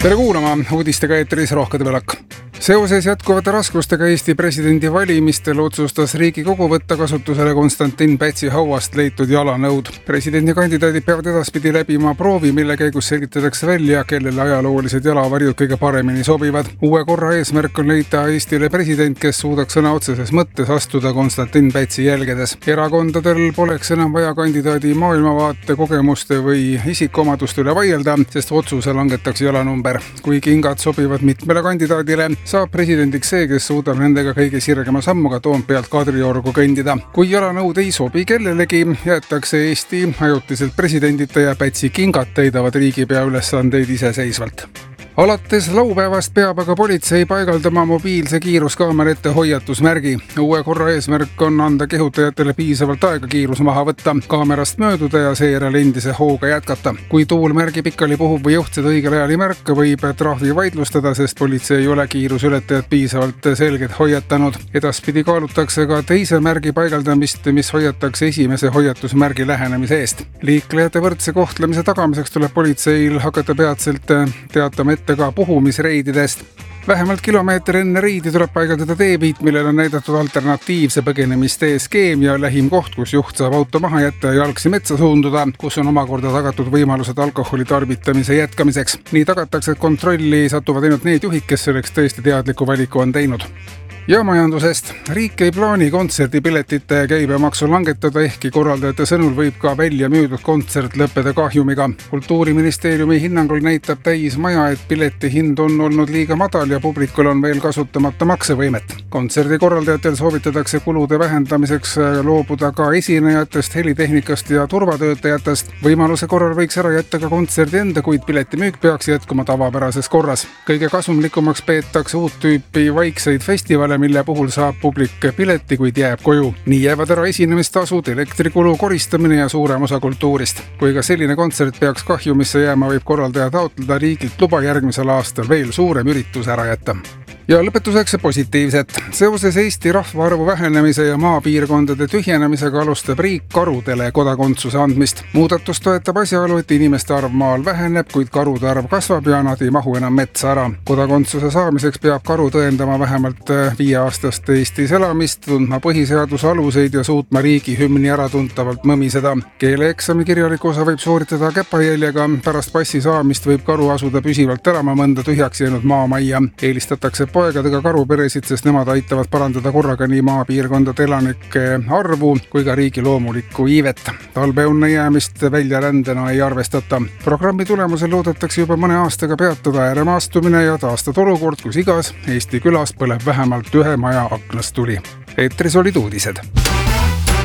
Tere kuulama, uudistega eetris Rohkede Velak. Seoses jätkuvate raskustega Eesti presidendi valimistel otsustas Riigikogu võtta kasutusele Konstantin Pätsi hauast leitud jalanõud. Presidendikandidaadid peavad edaspidi läbima proovi, mille käigus selgitatakse välja, kellele ajaloolised jalavarjud kõige paremini sobivad. Uue korra eesmärk on leida Eestile president, kes suudaks sõna otseses mõttes astuda Konstantin Pätsi jälgedes. Erakondadel poleks enam vaja kandidaadi maailmavaate, kogemuste või isikuomaduste üle vaielda, sest otsuse langetakse jalanumber. Kui kingad sobivad mitmele kandidaadile, saab presidendiks see, kes suudab nendega kõige sirgema sammuga Toompealt Kadriorgu kõndida. Kui jalanõud ei sobi kellelegi, jäetakse Eesti ajutiselt presidendita ja Pätsi kingad täidavad riigipea ülesandeid iseseisvalt. Alates laupäevast peab aga politsei paigaldama mobiilse kiiruskaamera ette hoiatusmärgi. Uue korra eesmärk on anda kehutajatele piisavalt aega kiirus maha võtta, kaamerast mööduda ja seejärel endise hooga jätkata. Kui tuul märgi pikali puhub või juht seda õigel ajal ei märka, võib trahvi vaidlustada, sest politsei ei ole kiiruseületajad piisavalt selgelt hoiatanud. Edaspidi kaalutakse ka teise märgi paigaldamist, mis hoiatakse esimese hoiatusmärgi lähenemise eest. Liiklejate võrdse kohtlemise tagamiseks tuleb politseil hakata peatselt teatama ette ka puhumisreididest. Vähemalt kilomeeter enne reidi tuleb paigaldada teepiit, millel on näidatud alternatiivse põgenemistee skeem ja lähim koht, kus juht saab auto maha jätta ja jalgsi metsa suunduda, kus on omakorda tagatud võimalused alkoholi tarvitamise jätkamiseks. Nii tagatakse, et kontrolli satuvad ainult need juhid, kes selleks tõesti teadliku valiku on teinud. Ja majandusest. Riik ei plaani kontserdipiletite käibemaksu langetada, ehkki korraldajate sõnul võib ka välja müüdud kontsert lõppeda kahjumiga. Kultuuriministeeriumi hinnangul näitab täismaja, et pileti hind on olnud liiga madal ja publikul on veel kasutamata maksevõimet. Kontserdikorraldajatel soovitatakse kulude vähendamiseks loobuda ka esinejatest, helitehnikast ja turvatöötajatest. Võimaluse korral võiks ära jätta ka kontserdi enda, kuid piletimüük peaks jätkuma tavapärases korras. Kõige kasumlikumaks peetakse uut tüüpi vaikseid festivale, mille puhul saab publik pileti, kuid jääb koju. Nii jäävad ära esinemistasud, elektrikulu, koristamine ja suurem osa kultuurist. Kui ka selline kontsert peaks kahjumisse jääma, võib korraldaja taotleda riigilt luba järgmisel aastal veel suurem üritus ära jätta. Ja lõpetuseks positiivset. Seoses Eesti rahvaarvu vähenemise ja maapiirkondade tühjenemisega alustab riik karudele kodakondsuse andmist. Muudatus toetab asjaolu, et inimeste arv maal väheneb, kuid karude arv kasvab ja nad ei mahu enam metsa ära. Kodakondsuse saamiseks peab karu tõendama vähemalt 5-aastast Eestis elamist, tundma põhiseaduse aluseid ja suutma riigi hümni äratuntavalt mõmiseda. Keeleeksami kirjalik osa võib sooritada käpajäljega. Pärast passi saamist võib karu asuda püsivalt elama mõnda tühjaks jäänud maamajja. Eelistatakse poegadega karuperesid, sest nemad aitavad parandada korraga nii maapiirkondade elanike arvu kui ka riigi loomulikku iivet. Talveunne jäämist väljarändena ei arvestata. Programmi tulemusel loodetakse juba mõne aastaga peatada ääremaastumine ja taastada olukord, kus igas Eesti külas põleb vähemalt ühe maja aknast tuli. Eetris olid uudised.